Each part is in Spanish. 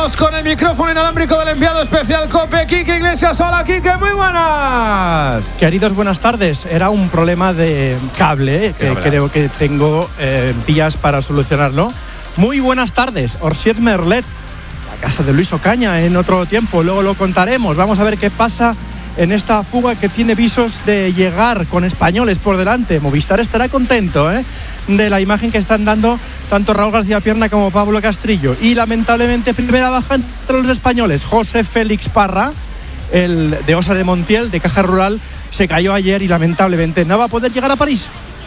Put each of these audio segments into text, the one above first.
Vamos con el micrófono inalámbrico del enviado especial COPE, Quique Iglesias. Hola, Quique, muy buenas. Queridos, buenas tardes. Era un problema de cable, que creo que tengo vías para solucionarlo. Muy buenas tardes. Orsier Merlet, la casa de Luis Ocaña en otro tiempo, luego lo contaremos. Vamos a ver qué pasa en esta fuga que tiene visos de llegar con españoles por delante. Movistar estará contento de la imagen que están dando tanto Raúl García Pierna como Pablo Castrillo. Y lamentablemente primera baja entre los españoles. José Félix Parra, el de Osa de Montiel, de Caja Rural, se cayó ayer y lamentablemente no va a poder llegar a París.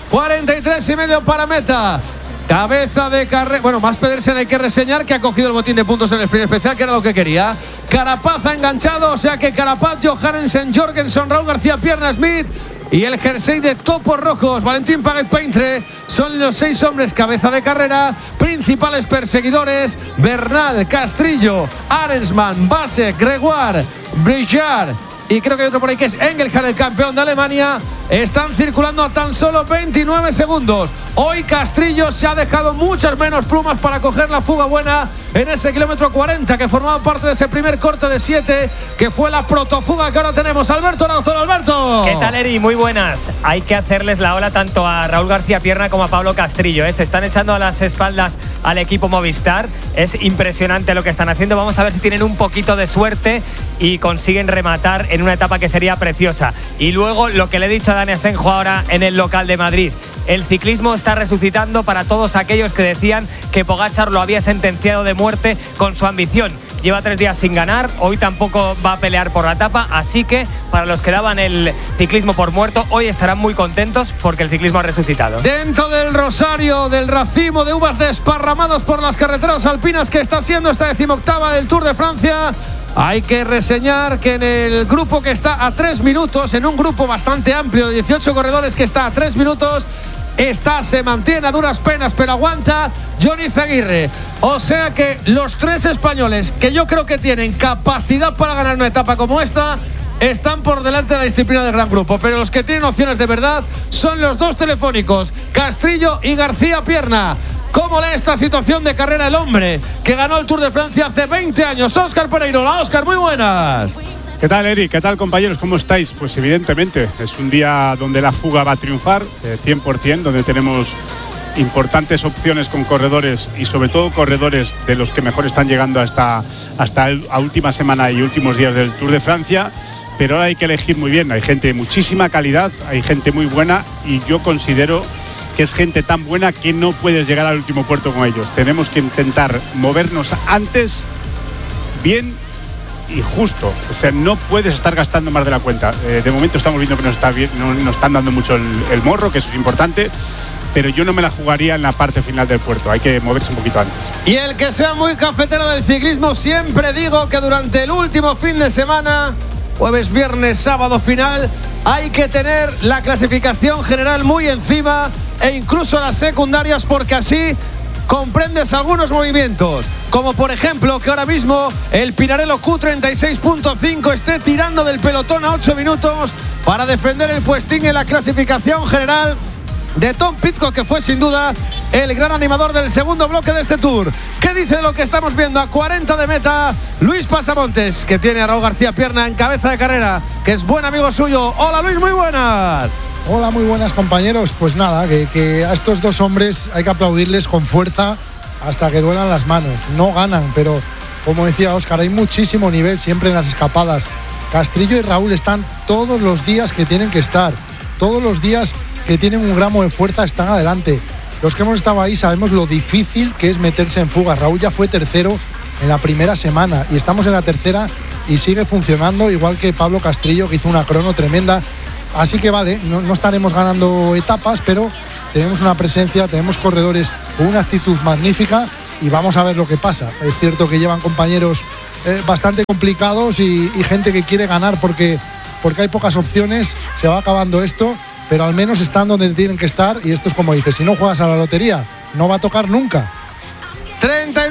43,5 para meta. Cabeza de carrera. Bueno, Mats Pedersen hay que reseñar que ha cogido el botín de puntos en el sprint especial, que era lo que quería. Carapaz ha enganchado, o sea que Carapaz, Johannesen, Jorgensen, Raúl García Pierna, Smith y el jersey de topos rojos, Valentín Páguez Peintre, son los 6 hombres cabeza de carrera. Principales perseguidores: Bernal, Castrillo, Arensman, Basek, Gregoire, Brijard y creo que hay otro por ahí que es Engelhardt, el campeón de Alemania. Están circulando a tan solo 29 segundos. Hoy Castrillo se ha dejado muchas menos plumas para coger la fuga buena en ese kilómetro 40 que formaba parte de ese primer corte de 7 que fue la protofuga que ahora tenemos. Alberto Arauzo. Alberto, ¿qué tal, Eri? Muy buenas. Hay que hacerles la ola tanto a Raúl García Pierna como a Pablo Castrillo, Se están echando a las espaldas al equipo Movistar. Es impresionante lo que están haciendo. Vamos a ver si tienen un poquito de suerte y consiguen rematar en una etapa que sería preciosa. Y luego lo que le he dicho a Dani Asenjo ahora en el local de Madrid: el ciclismo está resucitando para todos aquellos que decían que Pogačar lo había sentenciado de muerte con su ambición. Lleva 3 días sin ganar, hoy tampoco va a pelear por la etapa, así que para los que daban el ciclismo por muerto, hoy estarán muy contentos porque el ciclismo ha resucitado. Dentro del rosario, del racimo de uvas desparramadas por las carreteras alpinas que está siendo esta 18ª del Tour de Francia, hay que reseñar que en el grupo que está a 3 minutos, en un grupo bastante amplio de 18 corredores que está a 3 minutos, se mantiene a duras penas, pero aguanta Johnny Zaguirre. O sea que los 3 españoles que yo creo que tienen capacidad para ganar una etapa como esta están por delante de la disciplina del gran grupo, pero los que tienen opciones de verdad son los 2 telefónicos, Castrillo y García Pierna. ¿Cómo lee esta situación de carrera el hombre que ganó el Tour de Francia hace 20 años? Óscar Pereiro. Hola, Óscar, muy buenas. ¿Qué tal, Eric? ¿Qué tal, compañeros? ¿Cómo estáis? Pues evidentemente es un día donde la fuga va a triunfar, 100%, donde tenemos importantes opciones con corredores y sobre todo corredores de los que mejor están llegando hasta la última semana y últimos días del Tour de Francia. Pero ahora hay que elegir muy bien. Hay gente de muchísima calidad, hay gente muy buena y yo considero que es gente tan buena que no puedes llegar al último puerto con ellos. Tenemos que intentar movernos antes, bien y justo. O sea, no puedes estar gastando más de la cuenta. De momento estamos viendo que nos están dando mucho el morro, que eso es importante, pero yo no me la jugaría en la parte final del puerto. Hay que moverse un poquito antes. Y el que sea muy cafetero del ciclismo, siempre digo que durante el último fin de semana, jueves, viernes, sábado final, hay que tener la clasificación general muy encima e incluso las secundarias, porque así comprendes algunos movimientos, como por ejemplo que ahora mismo el Pinarello Q36.5 esté tirando del pelotón a 8 minutos para defender el puestín en la clasificación general de Tom Pidcock, que fue sin duda el gran animador del segundo bloque de este Tour. ¿Qué dice de lo que estamos viendo a 40 de meta Luis Pasamontes, que tiene a Raúl García Pierna en cabeza de carrera, que es buen amigo suyo? Hola, Luis, muy buenas. Hola, muy buenas, compañeros. Pues nada, que a estos 2 hombres hay que aplaudirles con fuerza hasta que duelan las manos. No ganan, pero como decía Óscar, hay muchísimo nivel siempre en las escapadas. Castrillo y Raúl están todos los días que tienen que estar. Todos los días que tienen un gramo de fuerza están adelante. Los que hemos estado ahí sabemos lo difícil que es meterse en fuga. Raúl ya fue tercero en la primera semana y estamos en la tercera y sigue funcionando, igual que Pablo Castrillo, que hizo una crono tremenda. Así que vale, no estaremos ganando etapas, pero tenemos una presencia, tenemos corredores con una actitud magnífica y vamos a ver lo que pasa. Es cierto que llevan compañeros bastante complicados y gente que quiere ganar porque hay pocas opciones. Se va acabando esto, pero al menos están donde tienen que estar, y esto es como dices, si no juegas a la lotería, no va a tocar nunca.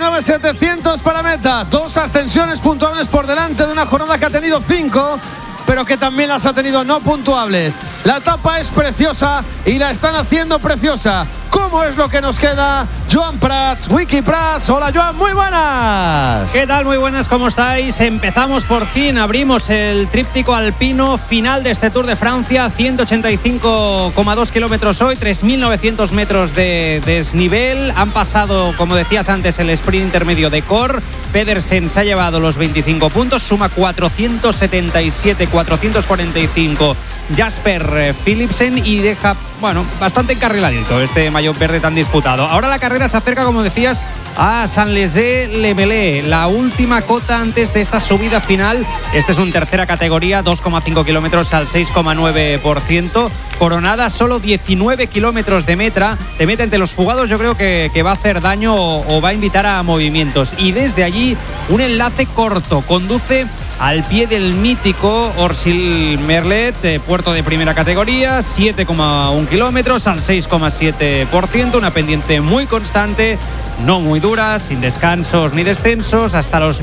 39.700 para meta, 2 ascensiones puntuables por delante de una jornada que ha tenido 5. pero que también las ha tenido no puntuables. La etapa es preciosa y la están haciendo preciosa. ¿Cómo es lo que nos queda? Joan Prats, Wiki Prats. Hola Joan, muy buenas. ¿Qué tal? Muy buenas, ¿cómo estáis? Empezamos por fin, abrimos el tríptico alpino final de este Tour de Francia, 185,2 kilómetros hoy, 3.900 metros de desnivel. Han pasado, como decías antes, el sprint intermedio de Cor. Pedersen se ha llevado los 25 puntos, suma 477, 445 Jasper Philipsen y deja, bastante encarriladito este maillot verde tan disputado. Ahora la carrera se acerca, como decías, a Saint-Léger-le-Melé, la última cota antes de esta subida final. Este es un tercera categoría, 2,5 kilómetros al 6,9%. Coronada solo 19 kilómetros de meta entre los jugados. Yo creo que va a hacer daño o va a invitar a movimientos. Y desde allí un enlace corto conduce al pie del mítico Orsil-Merlet, puerto de primera categoría, 7,1 kilómetros al 6,7%, una pendiente muy constante, no muy dura, sin descansos ni descensos, hasta los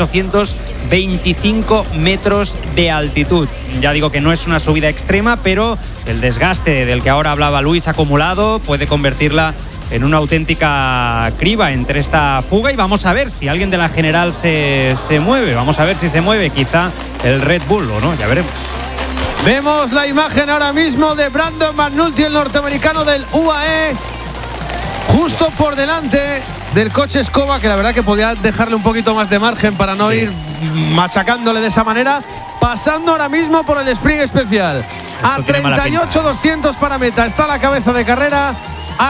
1.825 metros de altitud. Ya digo que no es una subida extrema, pero el desgaste del que ahora hablaba Luis acumulado puede convertirla en una auténtica criba entre esta fuga, y vamos a ver si alguien de la general se mueve, vamos a ver si se mueve quizá el Red Bull o no, ya veremos. Vemos la imagen ahora mismo de Brandon McNulty, el norteamericano del UAE, justo por delante del coche Escoba, que la verdad que podía dejarle un poquito más de margen para no ir machacándole de esa manera, pasando ahora mismo por el sprint especial. A 38.200 para meta está la cabeza de carrera. A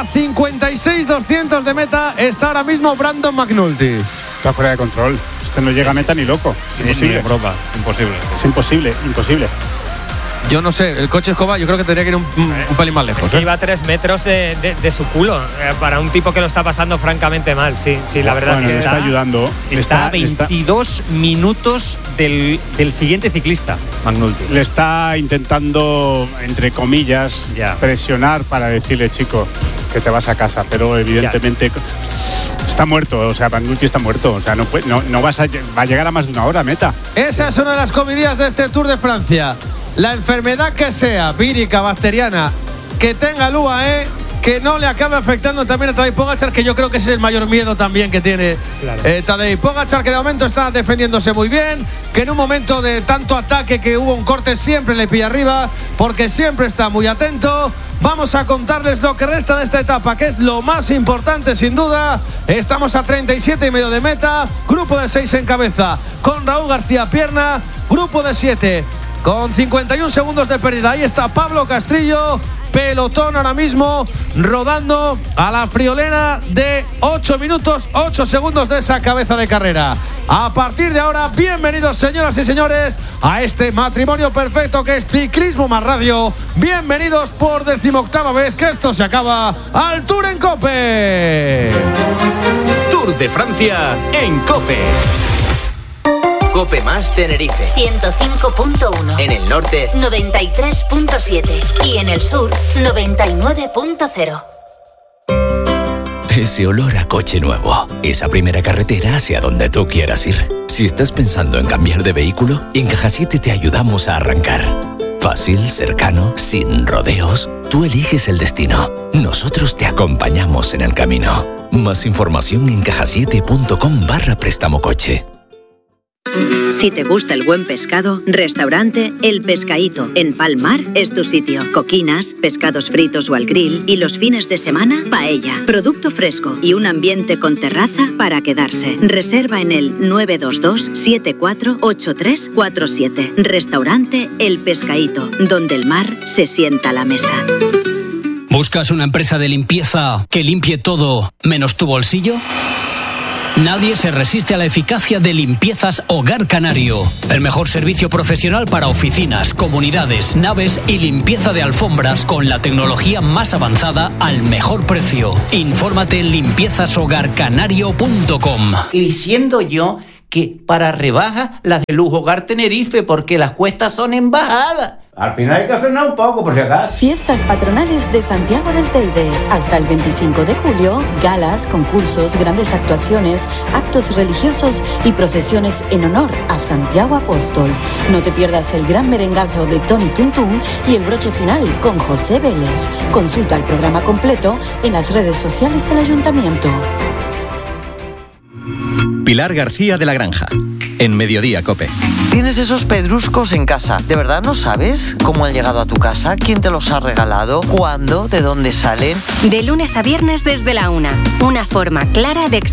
56.200 de meta está ahora mismo Brandon McNulty. Está fuera de control. Este no llega a meta ni loco. Es imposible. Imposible. Es imposible. Yo no sé, el coche Escoba yo creo que tendría que ir un pelín más lejos. Es que iba a 3 metros de su culo, para un tipo que lo está pasando francamente mal. Sí, la verdad es que está ayudando. Está a 22 minutos del siguiente ciclista, McNulty. Le está intentando, entre comillas, presionar para decirle, chico, que te vas a casa, pero evidentemente está muerto. O sea, McNulty está muerto. O sea, no va a llegar a más de una hora a meta. Esa es una de las comidías de este Tour de Francia. La enfermedad que sea, vírica, bacteriana, que tenga el UAE, que no le acabe afectando también a Tadej Pogačar, que yo creo que ese es el mayor miedo también que tiene Tadej Pogačar, que de momento está defendiéndose muy bien, que en un momento de tanto ataque que hubo un corte siempre le pilla arriba, porque siempre está muy atento. Vamos a contarles lo que resta de esta etapa, que es lo más importante sin duda. Estamos a 37,5 de meta, grupo de 6 en cabeza, con Raúl García Pierna, grupo de 7 con 51 segundos de pérdida. Ahí está Pablo Castrillo, pelotón ahora mismo rodando a la friolera de 8 minutos 8 segundos de esa cabeza de carrera. A partir de ahora, bienvenidos señoras y señores a este matrimonio perfecto que es Ciclismo más Radio. Bienvenidos por 18ª vez que esto se acaba al Tour en COPE. Tour de Francia en COPE. COPE más Tenerife 105.1, en el norte 93.7 y en el sur 99.0. Ese olor a coche nuevo, esa primera carretera hacia donde tú quieras ir. Si estás pensando en cambiar de vehículo, en Caja 7 te ayudamos a arrancar. Fácil, cercano, sin rodeos. Tú eliges el destino. Nosotros te acompañamos en el camino. Más información en cajasiete.com/préstamo coche. Si te gusta el buen pescado, restaurante El Pescaíto en Palmar es tu sitio. Coquinas, pescados fritos o al grill y los fines de semana, paella. Producto fresco y un ambiente con terraza para quedarse. Reserva en el 922-748347. Restaurante El Pescaíto, donde el mar se sienta a la mesa. ¿Buscas una empresa de limpieza que limpie todo menos tu bolsillo? Nadie se resiste a la eficacia de Limpiezas Hogar Canario. El mejor servicio profesional para oficinas, comunidades, naves y limpieza de alfombras con la tecnología más avanzada al mejor precio. Infórmate en limpiezashogarcanario.com. Diciendo yo que para rebajas las de Lujo Hogar Tenerife, porque las cuestas son en bajada. Al final hay que frenar un poco, por si acaso. Fiestas patronales de Santiago del Teide. Hasta el 25 de julio, galas, concursos, grandes actuaciones, actos religiosos y procesiones en honor a Santiago Apóstol. No te pierdas el gran merengazo de Tony Tuntún y el broche final con José Vélez. Consulta el programa completo en las redes sociales del Ayuntamiento. Pilar García de la Granja, en Mediodía COPE. Tienes esos pedruscos en casa. ¿De verdad no sabes cómo han llegado a tu casa? ¿Quién te los ha regalado? ¿Cuándo? ¿De dónde salen? De lunes a viernes desde la 1. Una forma clara de explicar